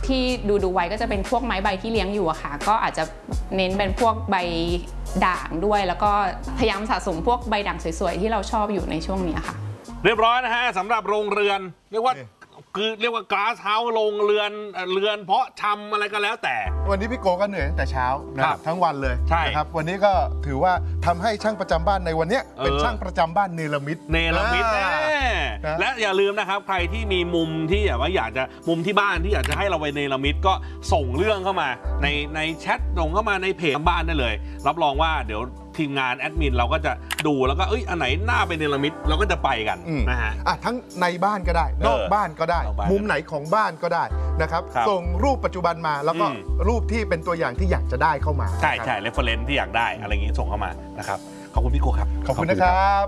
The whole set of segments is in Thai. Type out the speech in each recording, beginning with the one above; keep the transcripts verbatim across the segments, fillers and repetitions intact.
ที่ดูดูไว้ก็จะเป็นพวกไม้ใบที่เลี้ยงอยู่อะค่ะก็อาจจะเน้นเป็นพวกใบด่างด้วยแล้วก็พยายามสะสมพวกใบด่างสวยๆที่เราชอบอยู่ในช่วงนี้ค่ะเรียบร้อยนะฮะสำหรับโรงเรือนเรียกว่าคือเรียกว่าก๊าซเฮาส์โรงเรือนเรือนเพาะชำอะไรก็แล้วแต่วันนี้พี่โกก็เหนื่อยตั้งแต่เช้านะครับทั้งวันเลยใช่นะครับวันนี้ก็ถือว่าทำให้ช่างประจำบ้านในวันนี้เป็นช่างประจำบ้านเนรมิตเนรมิตและอย่าลืมนะครับใครที่มีมุมที่อยากว่าอยากจะมุมที่บ้านที่อยากจะให้เราไปเนรมิตก็ส่งเรื่องเข้ามาในในแชทส่งเข้ามาในเพจบ้านได้เลยรับรองว่าเดี๋ยวทีมงานแอดมินเราก็จะดูแล้วก็เอ้ยอันไหนหน้าเป็นเนรมิตเราก็จะไปกันนะฮะอ่ะทั้งในบ้านก็ได้นอกบ้านก็ได้มุมไหนของบ้านก็ได้นะครับส่งรูปปัจจุบันมาแล้วก็รูปที่เป็นตัวอย่างที่อยากจะได้เข้ามาใช่ใช่เรฟเฟอเรนซ์ที่อยากได้อะไรอย่างงี้ส่งเข้ามานะครับขอบคุณพี่โกครับขอบคุณนะครับ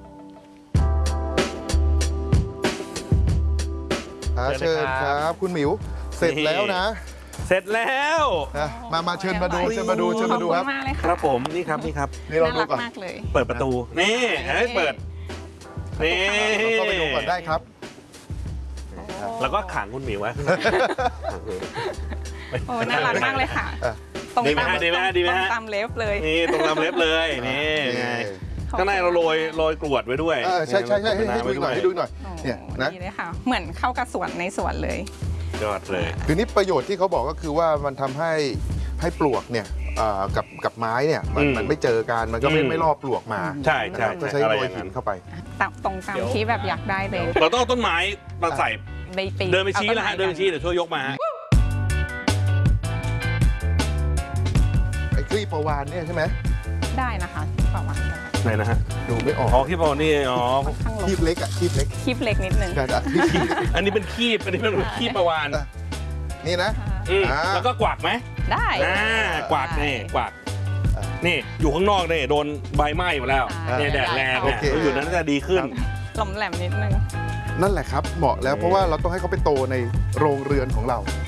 เชิญครับคุณหมิวเสร็จแล้วนะเสร็จแล้วมามาเชิญมาดูเชิญมาดูเชิญมาดูครับครับผมนี่ครับนี่ครับนี่เราดูก่อนเปิดประตูนี่ให้เปิดนี่เราก็ไปดูก่อนได้ครับแล้วก็ขังคุณหมิวไว้โอ้น่ารักมากเลยค่ะตรงตามดีไหมดีไหมตรงตามเล็บเลยนี่ตรงตามเล็บเลยนี่ไงข้างในเราโรยโรยกรวดไว้ด้วยใช่ใช่ใช่ให้ดูหน่อยให้ดูหน่อยเนี่ยนะนี่เลยค่ะเหมือนเข้ากับสวนในสวนเลยยอดเลยคือนี่ประโยชน์ที่เขาบอกก็คือว่ามันทำให้ให้ปลวกเนี่ยกับกับไม้เนี่ยมันมันไม่เจอกันมันก็ไม่ไม่ล่อปลวกมาใช่ใช่ก็ใช้โรยหินเข้าไปตรงตามที่แบบอยากได้เลยเราต้องต้นไม้มาใส่เดินไปชี้นะฮะเดินไปชี้เดี๋ยวช่วยยกมาไอ้คลีปวานเนี่ยใช่ไหมได้นะคะปวานไหนนะฮะดูไม่ออกอ๋อคีบปวานนี่อ๋อคีบเล็กอ่ะคีบเล็กคีบเล็กนิดนึงอันนี้เป็นคีบอันนี้เป็นคีบปวานนี่นะแล้วก็กวักไหมได้กวักนี่กวักนี่อยู่ข้างนอกนี่โดนใบไหม้หมดแล้วเนี่ยแดดแรงเนี่ยอยู่นั้นจะดีขึ้นหล่อมแหลมนิดนึงนั่นแหละครับเหมาะแล้วเพราะว่าเราต้องให้เขาไปโตในโรงเรือนของเรา